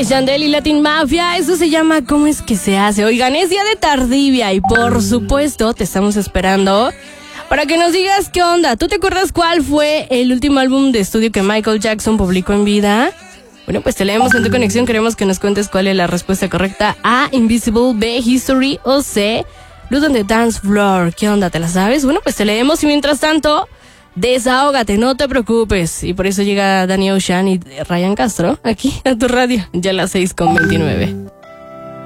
Yandel y Latin Mafia, eso se llama ¿Cómo es que se hace? Oigan, es día de Tardivia y por supuesto te estamos esperando para que nos digas qué onda. ¿Tú te acuerdas cuál fue el último álbum de estudio que Michael Jackson publicó en vida? Bueno, pues te leemos en tu conexión, queremos que nos cuentes cuál es la respuesta correcta. A, Invisible, B, History o C, Blood on the Dance Floor. ¿Qué onda? ¿Te la sabes? Bueno, pues te leemos y mientras tanto, desahógate, no te preocupes. Y por eso llega Danny Ocean y Ryan Castro aquí a tu radio, ya a las 6:29.